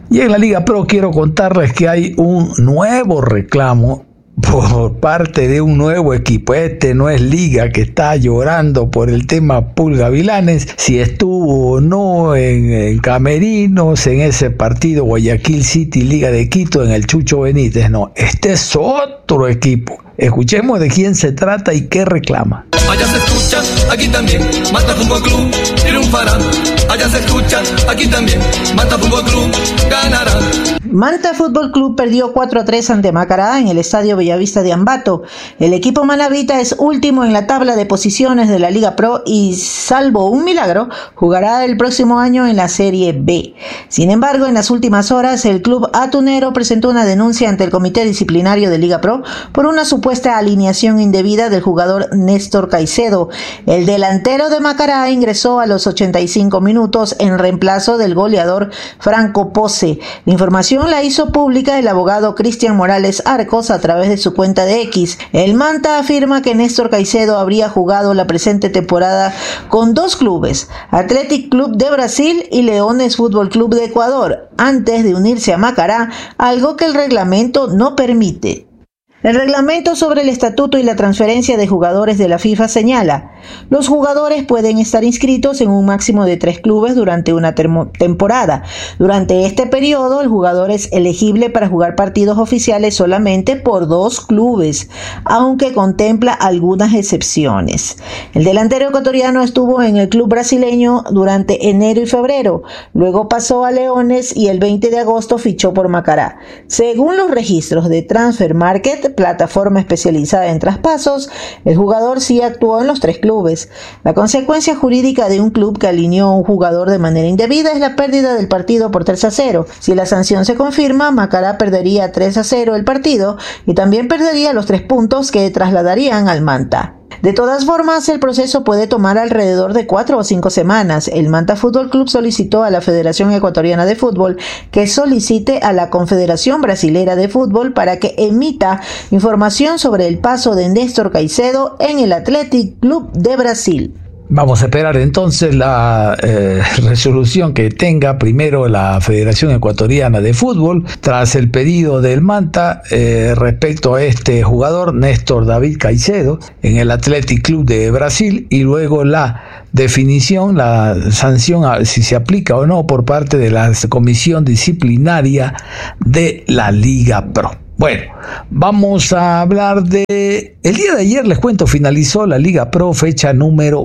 Y en la Liga Pro quiero contarles que hay un nuevo reclamo por parte de un nuevo equipo. Este no es Liga, que está llorando por el tema Pulgavilanes, si estuvo o no en camerinos en ese partido Guayaquil City Liga de Quito en el Chucho Benítez. No, este es otro equipo. Escuchemos de quién se trata y qué reclama. Allá se escucha, aquí también, Manta Fútbol Club triunfarán. Allá se escucha, aquí también, Manta Fútbol Club ganarán. Manta Fútbol Club perdió 4-3 ante Macará en el Estadio Bellavista de Ambato. El equipo manabita es último en la tabla de posiciones de la Liga Pro y, salvo un milagro, jugará el próximo año en la Serie B. Sin embargo, en las últimas horas, el club atunero presentó una denuncia ante el Comité Disciplinario de Liga Pro por una supuesta alineación indebida del jugador Néstor Caicedo. El delantero de Macará ingresó a los 85 minutos en reemplazo del goleador Franco Pose. La información la hizo pública el abogado Cristian Morales Arcos a través de su cuenta de X. El Manta afirma que Néstor Caicedo habría jugado la presente temporada con dos clubes, Athletic Club de Brasil y Leones Fútbol Club de Ecuador, antes de unirse a Macará, algo que el reglamento no permite. El reglamento sobre el estatuto y la transferencia de jugadores de la FIFA señala: los jugadores pueden estar inscritos en un máximo de 3 clubes durante una temporada. Durante este periodo, el jugador es elegible para jugar partidos oficiales solamente por 2 clubes, aunque contempla algunas excepciones. El delantero ecuatoriano estuvo en el club brasileño durante enero y febrero, luego pasó a Leones y el 20 de agosto fichó por Macará. Según los registros de Transfer Market, plataforma especializada en traspasos, el jugador sí actuó en los 3 clubes. La consecuencia jurídica de un club que alineó a un jugador de manera indebida es la pérdida del partido por 3-0. Si la sanción se confirma, Macará perdería 3-0 el partido y también perdería los 3 puntos que trasladarían al Manta. De todas formas, el proceso puede tomar alrededor de 4 o 5 semanas. El Manta Fútbol Club solicitó a la Federación Ecuatoriana de Fútbol que solicite a la Confederación Brasilera de Fútbol para que emita información sobre el paso de Néstor Caicedo en el Athletic Club de Brasil. Vamos a esperar entonces la resolución que tenga primero la Federación Ecuatoriana de Fútbol tras el pedido del Manta respecto a este jugador Néstor David Caicedo en el Athletic Club de Brasil, y luego la definición, la sanción, si se aplica o no por parte de la Comisión Disciplinaria de la Liga Pro. Bueno, vamos a hablar de... El día de ayer, les cuento, finalizó la Liga Pro, fecha número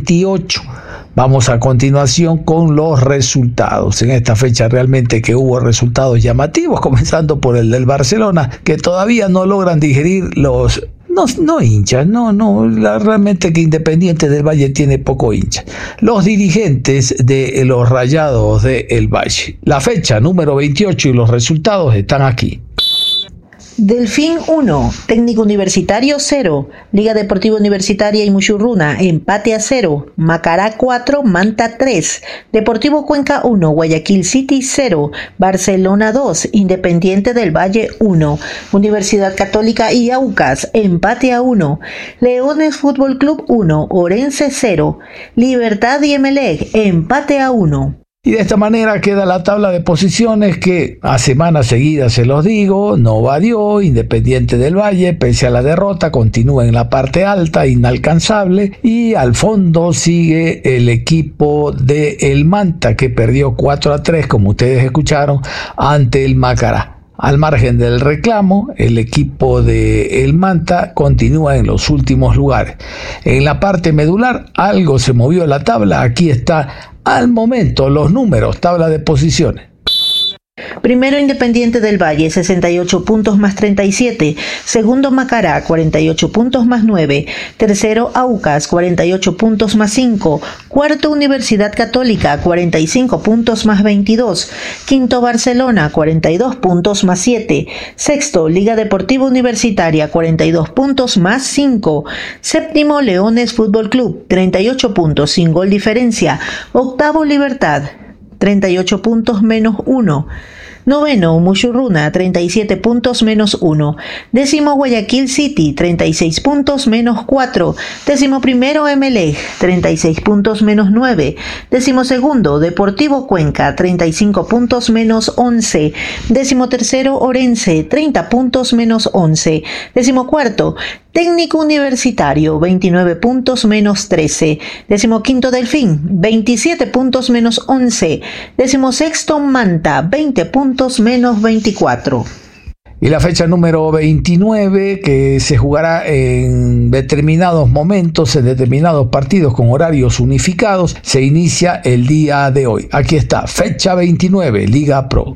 28. Vamos a continuación con los resultados. En esta fecha realmente que hubo resultados llamativos, comenzando por el del Barcelona, que todavía no logran digerir los... No hinchas, realmente que Independiente del Valle tiene poco hincha. Los dirigentes de los Rayados del Valle. La fecha número 28 y los resultados están aquí. Delfín 1, Técnico Universitario 0, Liga Deportiva Universitaria y Muchurruna, empate a 0, Macará 4, Manta 3, Deportivo Cuenca 1, Guayaquil City 0, Barcelona 2, Independiente del Valle 1, Universidad Católica y Aucas, empate a 1, Leones Fútbol Club 1, Orense 0, Libertad y Emelec, empate a 1. Y de esta manera queda la tabla de posiciones que a semanas seguidas se los digo, no varió. Independiente del Valle, pese a la derrota, continúa en la parte alta, inalcanzable, y al fondo sigue el equipo de el Manta, que perdió 4-3, como ustedes escucharon, ante el Macará. Al margen del reclamo, el equipo de el Manta continúa en los últimos lugares. En la parte medular algo se movió la tabla. Aquí está al momento los números, tabla de posiciones. Primero Independiente del Valle, 68 puntos más 37. Segundo Macará, 48 puntos más 9. Tercero Aucas, 48 puntos más 5. Cuarto Universidad Católica, 45 puntos más 22. Quinto Barcelona, 42 puntos más 7. Sexto Liga Deportiva Universitaria, 42 puntos más 5. Séptimo Leones Fútbol Club, 38 puntos sin gol diferencia. Octavo Libertad, 38 puntos menos 1. Noveno, Mushurruna, 37 puntos menos 1. Décimo, Guayaquil City, 36 puntos menos 4. Décimo primero, Emelec, 36 puntos menos 9. Décimo segundo, Deportivo Cuenca, 35 puntos menos 11. Décimo tercero, Orense, 30 puntos menos 11. Décimo cuarto, Técnico Universitario, 29 puntos menos 13. Décimo quinto, Delfín, 27 puntos menos 11. Décimo sexto, Manta, 20 puntos menos 24. Y la fecha número 29, que se jugará en determinados momentos, en determinados partidos con horarios unificados, se inicia el día de hoy. Aquí está, fecha 29, Liga Pro.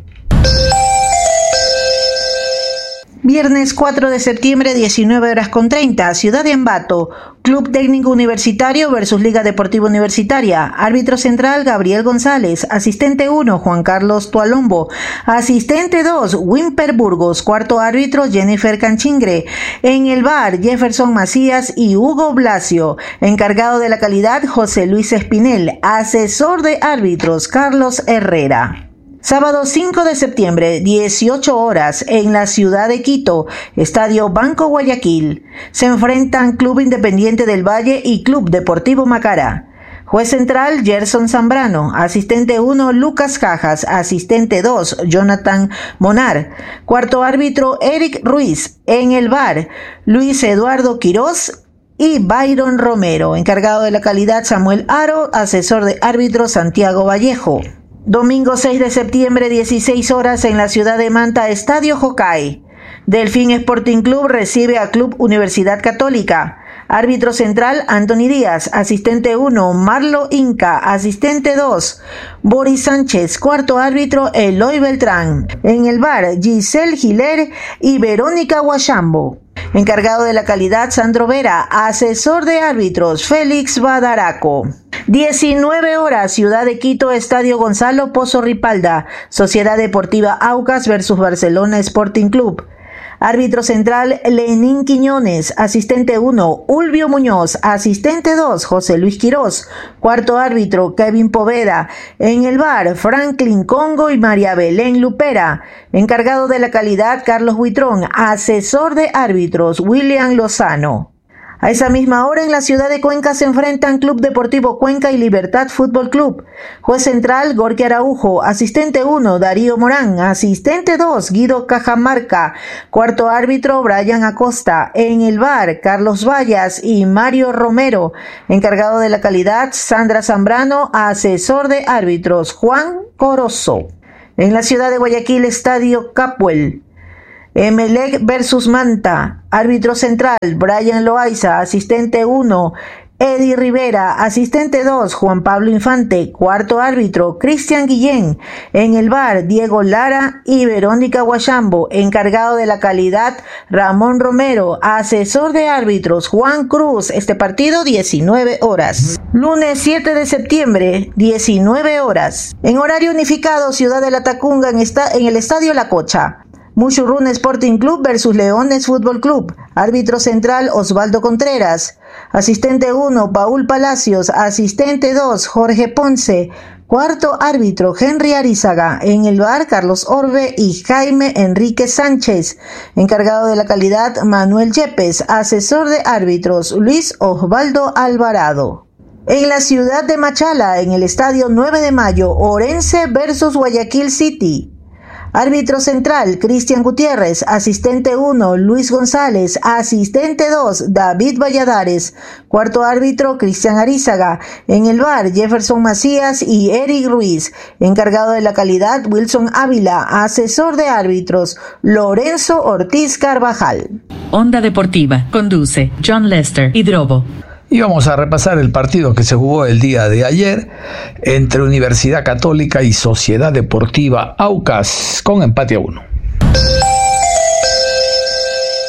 Viernes 4 de septiembre, 19:30, Ciudad de Ambato, Club Técnico Universitario versus Liga Deportiva Universitaria. Árbitro central, Gabriel González. Asistente 1, Juan Carlos Tualombo. Asistente 2, Wimper Burgos. Cuarto árbitro, Jennifer Canchingre. En el VAR, Jefferson Macías y Hugo Blasio. Encargado de la calidad, José Luis Espinel. Asesor de árbitros, Carlos Herrera. Sábado 5 de septiembre, 18 horas, en la ciudad de Quito, Estadio Banco Guayaquil. Se enfrentan Club Independiente del Valle y Club Deportivo Macará. Juez central, Gerson Zambrano. Asistente 1, Lucas Cajas. Asistente 2, Jonathan Monar. Cuarto árbitro, Eric Ruiz. En el VAR, Luis Eduardo Quirós y Byron Romero. Encargado de la calidad, Samuel Aro. Asesor de árbitro, Santiago Vallejo. Domingo 6 de septiembre, 16 horas, en la ciudad de Manta, Estadio Jocay. Delfín Sporting Club recibe a Club Universidad Católica. Árbitro central, Anthony Díaz. Asistente 1, Marlo Inca. Asistente 2, Boris Sánchez. Cuarto árbitro, Eloy Beltrán. En el VAR, Giselle Giler y Verónica Guachambo. Encargado de la calidad, Sandro Vera. Asesor de árbitros, Félix Badaraco. 19 horas, Ciudad de Quito, Estadio Gonzalo Pozo Ripalda. Sociedad Deportiva Aucas versus Barcelona Sporting Club. Árbitro central, Lenín Quiñones. Asistente 1, Ulvio Muñoz. Asistente 2, José Luis Quirós. Cuarto árbitro, Kevin Poveda. En el VAR, Franklin Congo y María Belén Lupera. Encargado de la calidad, Carlos Huitrón. Asesor de árbitros, William Lozano. A esa misma hora, en la ciudad de Cuenca se enfrentan Club Deportivo Cuenca y Libertad Fútbol Club. Juez central, Gorky Araujo. Asistente 1, Darío Morán. Asistente 2, Guido Cajamarca. Cuarto árbitro, Brian Acosta. En el VAR, Carlos Vallas y Mario Romero. Encargado de la calidad, Sandra Zambrano. Asesor de árbitros, Juan Corozo. En la ciudad de Guayaquil, Estadio Capuel. Emelec versus Manta. Árbitro central, Brian Loaiza. Asistente 1, Eddie Rivera. Asistente 2, Juan Pablo Infante. Cuarto árbitro, Cristian Guillén. En el VAR, Diego Lara y Verónica Guachambo. Encargado de la calidad, Ramón Romero. Asesor de árbitros, Juan Cruz. Este partido, 19 horas. Lunes 7 de septiembre, 19 horas. En horario unificado, Ciudad de la Tacunga, en el Estadio La Cocha. Mushurruna Sporting Club versus Leones Fútbol Club. Árbitro central, Osvaldo Contreras. Asistente 1, Paul Palacios. Asistente 2, Jorge Ponce. Cuarto árbitro, Henry Arizaga. En el VAR, Carlos Orbe y Jaime Enrique Sánchez. Encargado de la calidad, Manuel Yepes. Asesor de árbitros, Luis Osvaldo Alvarado. En la ciudad de Machala, en el Estadio 9 de Mayo, Orense versus Guayaquil City. Árbitro central, Cristian Gutiérrez. Asistente 1, Luis González. Asistente 2, David Valladares. Cuarto árbitro, Cristian Arizaga. En el VAR, Jefferson Macías y Eric Ruiz. Encargado de la calidad, Wilson Ávila. Asesor de árbitros, Lorenzo Ortiz Carvajal. Onda Deportiva. Conduce John Lester Hidrobo. Y vamos a repasar el partido que se jugó el día de ayer entre Universidad Católica y Sociedad Deportiva Aucas, con empate a 1.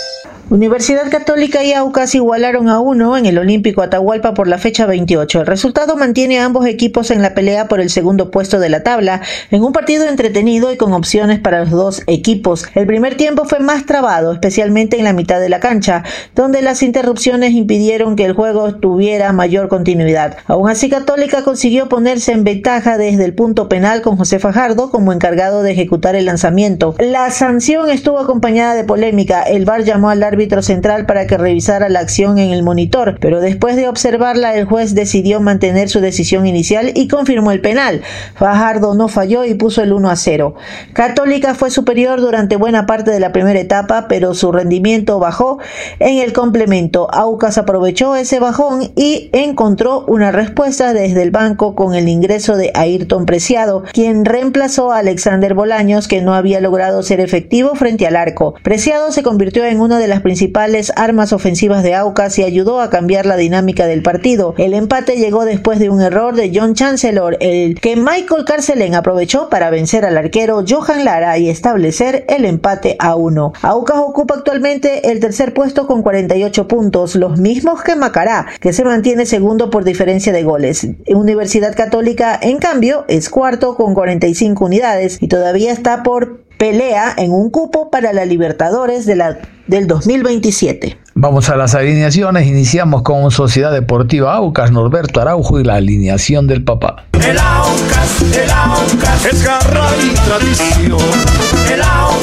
Universidad Católica y Aucas igualaron a 1 en el Olímpico Atahualpa por la fecha 28. El resultado mantiene a ambos equipos en la pelea por el segundo puesto de la tabla, en un partido entretenido y con opciones para los dos equipos. El primer tiempo fue más trabado, especialmente en la mitad de la cancha, donde las interrupciones impidieron que el juego tuviera mayor continuidad. Aún así, Católica consiguió ponerse en ventaja desde el punto penal con José Fajardo como encargado de ejecutar el lanzamiento. La sanción estuvo acompañada de polémica. El VAR llamó al árbitro central para que revisara la acción en el monitor, pero después de observarla el juez decidió mantener su decisión inicial y confirmó el penal. Fajardo no falló y puso el 1-0. Católica fue superior durante buena parte de la primera etapa, pero su rendimiento bajó en el complemento. Aucas aprovechó ese bajón y encontró una respuesta desde el banco con el ingreso de Ayrton Preciado, quien reemplazó a Alexander Bolaños, que no había logrado ser efectivo frente al arco. Preciado se convirtió en una de las principales armas ofensivas de Aucas y ayudó a cambiar la dinámica del partido. El empate llegó después de un error de John Chancellor, el que Michael Carcelén aprovechó para vencer al arquero Johan Lara y establecer el empate a 1. Aucas ocupa actualmente el tercer puesto con 48 puntos, los mismos que Macará, que se mantiene segundo por diferencia de goles. Universidad Católica, en cambio, es cuarto con 45 unidades y todavía está por pelea en un cupo para la Libertadores del 2027. Vamos a las alineaciones. Iniciamos con Sociedad Deportiva Aucas, Norberto Araujo y la alineación del papá. El Aucas es garra y tradición. El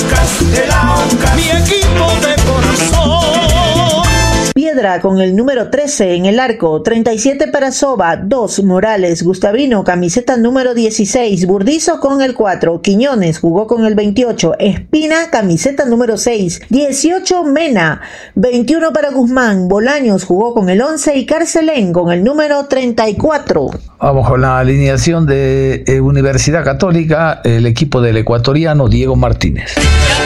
Aucas, mi equipo de corazón. Piedra con el número 13 en el arco, 37 para Soba, 2 Morales, Gustavino, camiseta número 16, Burdizo con el 4, Quiñones jugó con el 28, Espina, camiseta número 6, 18 Mena, 21 para Guzmán, Bolaños jugó con el 11 y Carcelén con el número 34. Vamos con la alineación de Universidad Católica, el equipo del ecuatoriano Diego Martínez.